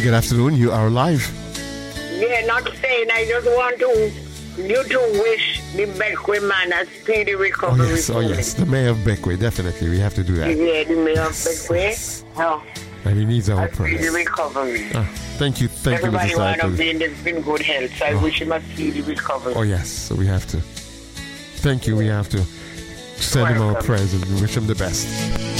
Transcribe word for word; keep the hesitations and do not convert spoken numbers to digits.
good afternoon. You are live. Yeah, not saying. I just want to you to wish the Beckway man a speedy recovery. Oh yes, oh yes. The mayor of Beckway, definitely. We have to do that. Yeah, the mayor of Beckway. Oh, and he needs our a speedy prayers. recovery. Ah, thank you, thank Everybody you, Missus want to Cycle. be in, this, in good health, so I Oh. wish him a speedy recovery. Oh yes, so we have to. Thank you. We have to send him our Welcome. prayers and wish him the best.